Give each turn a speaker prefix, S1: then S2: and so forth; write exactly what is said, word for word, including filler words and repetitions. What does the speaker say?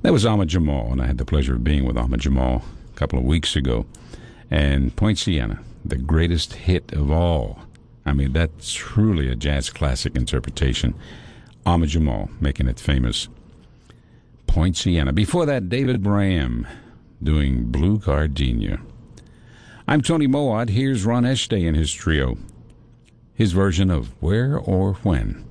S1: That was Ahmad Jamal, and I had the pleasure of being with Ahmad Jamal a couple of weeks ago. And Poinciana, the greatest hit of all. I mean, that's truly a jazz classic interpretation. Ahmad Jamal making it famous. Poinciana. Before that, David Braham doing Blue Gardenia. I'm Tony Mowatt. Here's Ron Estay and his trio. His version of Where or When.